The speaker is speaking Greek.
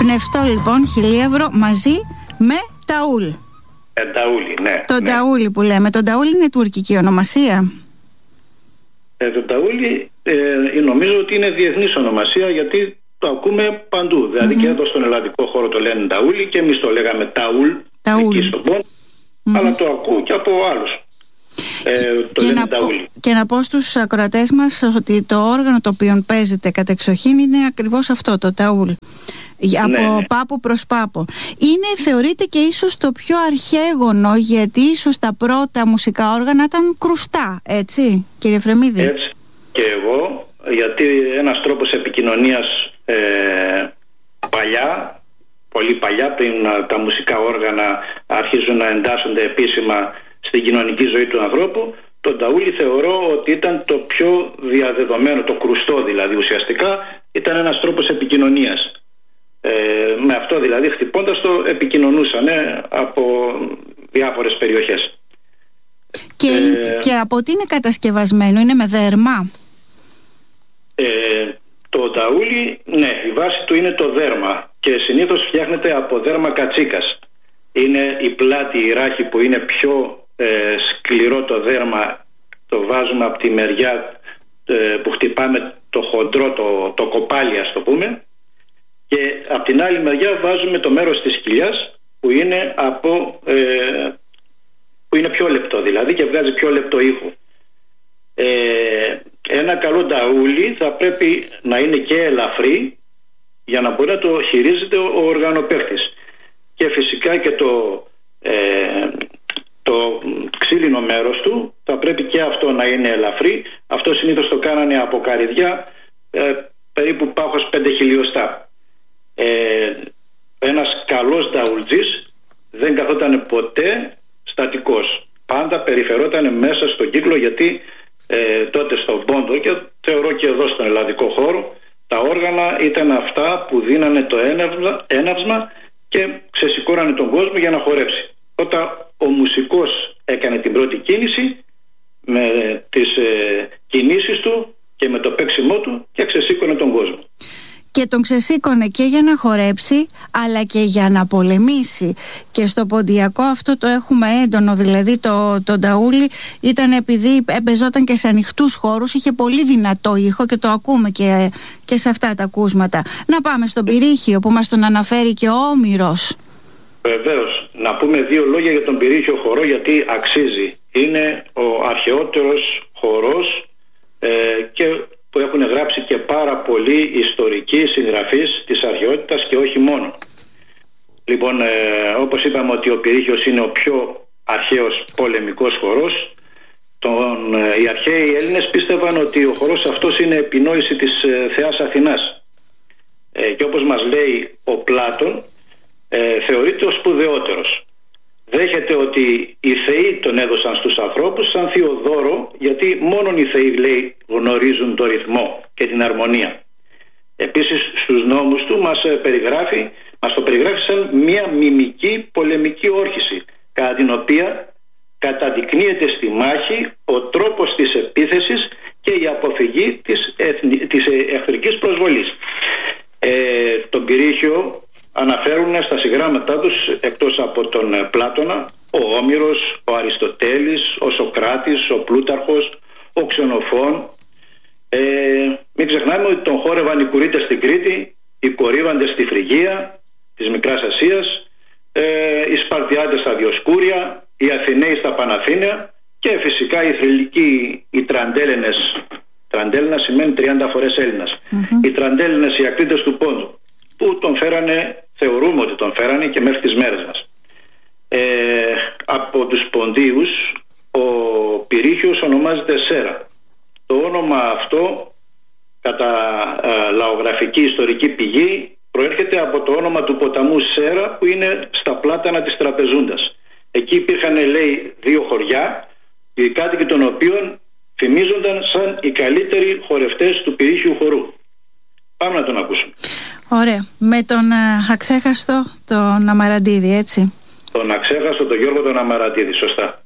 Πνευστό λοιπόν, χιλίευρο μαζί με ταούλ. Ταούλι, ναι. Το ταούλι που λέμε. Το ταούλι είναι τουρκική ονομασία. Το ταούλι νομίζω ότι είναι διεθνής ονομασία, γιατί το ακούμε παντού. Δηλαδή και εδώ στον ελλαδικό χώρο το λένε ταούλι και εμείς το λέγαμε ταούλ εκεί στον Πόντο, αλλά το ακούω και από άλλους. Και να πω στους ακροατές μας ότι το όργανο το οποίο παίζεται κατεξοχήν είναι ακριβώς αυτό, το ταούλ. Από πάπο προς πάπο. Θεωρείται και ίσως το πιο αρχαίγωνο, γιατί ίσως τα πρώτα μουσικά όργανα ήταν κρουστά, έτσι κύριε Φρεμίδη? Έτσι και εγώ, γιατί ένας τρόπος επικοινωνίας παλιά, πολύ παλιά, πριν τα μουσικά όργανα αρχίζουν να εντάσσονται επίσημα στην κοινωνική ζωή του ανθρώπου, το ταούλι θεωρώ ότι ήταν το πιο διαδεδομένο, το κρουστό δηλαδή ουσιαστικά, ήταν ένας τρόπος επικοινωνίας. Με αυτό δηλαδή χτυπώντας το επικοινωνούσαν από διάφορες περιοχές. Και από τι είναι κατασκευασμένο? Είναι με δέρμα? Το ταούλι, ναι, η βάση του είναι το δέρμα και συνήθως φτιάχνεται από δέρμα κατσίκας. Είναι η πλάτη, η ράχη που είναι πιο σκληρό το δέρμα, το βάζουμε από τη μεριά που χτυπάμε το χοντρό, το κοπάλι ας το πούμε, και από την άλλη μεριά βάζουμε το μέρος της κοιλιάς που είναι που είναι πιο λεπτό δηλαδή και βγάζει πιο λεπτό ήχο. Ένα καλό ταούλι θα πρέπει να είναι και ελαφρύ για να μπορεί να το χειρίζεται ο οργανοπαίχτης, και φυσικά και το ξύλινο μέρος του θα πρέπει και αυτό να είναι ελαφρύ. Αυτό συνήθως το κάνανε από καρυδιά, περίπου πάχος 5 χιλιοστά. Ένας καλός ταουλτζής δεν καθόταν ποτέ στατικός, πάντα περιφερόταν μέσα στον κύκλο, γιατί τότε στον Πόντο και θεωρώ και εδώ στον ελλαδικό χώρο τα όργανα ήταν αυτά που δίνανε το έναυσμα και ξεσηκώνανε τον κόσμο για να χορέψει. Όταν ο μουσικός έκανε την πρώτη κίνηση με τις κινήσεις του και με το παίξιμό του και ξεσήκωνε τον κόσμο. Και τον ξεσήκωνε και για να χορέψει αλλά και για να πολεμήσει. Και στο ποντιακό αυτό το έχουμε έντονο, δηλαδή το ταούλι ήταν, επειδή εμπεζόταν και σε ανοιχτούς χώρους, είχε πολύ δυνατό ήχο και το ακούμε και σε αυτά τα ακούσματα. Να πάμε στον Πυρίχιο που μας τον αναφέρει και ο Όμηρος. Βεβαίως, να πούμε δύο λόγια για τον Πυρίχιο χορό, γιατί αξίζει. Είναι ο αρχαιότερος χορός και που έχουν γράψει και πάρα πολλοί ιστορικοί συγγραφείς της αρχαιότητας και όχι μόνο. Λοιπόν, όπως είπαμε ότι ο Πυρίχιος είναι ο πιο αρχαίος πολεμικός χορός, οι αρχαίοι Έλληνες πίστευαν ότι ο χορός αυτός είναι επινόηση της θεάς Αθηνάς. Και όπως μας λέει ο Πλάτων, θεωρείται ο σπουδαιότερος. Δέχεται ότι οι θεοί τον έδωσαν στους ανθρώπους σαν θείο δώρο, γιατί μόνον οι θεοί, λέει, γνωρίζουν το ρυθμό και την αρμονία. Επίσης στους νόμους του μας το περιγράφει σαν μια μιμική πολεμική όρχηση, κατά την οποία καταδεικνύεται στη μάχη ο τρόπος της επίθεσης και η αποφυγή της εχθρικής προσβολής. Τον Πυρίχιο αναφέρουν στα συγγράμματά τους, εκτός από τον Πλάτωνα, ο Όμηρος, ο Αριστοτέλης, ο Σοκράτης, ο Πλούταρχος, ο Ξενοφών. Μην ξεχνάμε ότι τον χόρευαν οι Κουρίτες στην Κρήτη, οι Κορύβαντες στη Φρυγία της Μικράς Ασίας, οι Σπαρτιάτες στα Διοσκούρια, οι Αθηναίοι στα Παναθήναια και φυσικά οι Θρυλικοί, οι Τραντέλενες. Τραντέλενα σημαίνει 30 φορές Έλληνας. Οι Τραντέλενες, οι Ακτίτες του Πόντου, που τον φέρανε, θεωρούμε ότι τον φέρανε και μέχρι τις μέρες μας. Από τους Ποντίους ο Πυρίχιος ονομάζεται Σέρα. Το όνομα αυτό, κατά λαογραφική ιστορική πηγή, προέρχεται από το όνομα του ποταμού Σέρα που είναι στα πλάτανα της Τραπεζούντας. Εκεί υπήρχαν, λέει, δύο χωριά, οι κάτοικοι των οποίων φημίζονταν σαν οι καλύτεροι χορευτές του Πυρίχιου χορού. Πάμε να τον ακούσουμε. Ωραία. Με τον αξέχαστο τον Αμαραντίδη, έτσι. Τον αξέχαστο τον Γιώργο τον Αμαραντίδη, σωστά.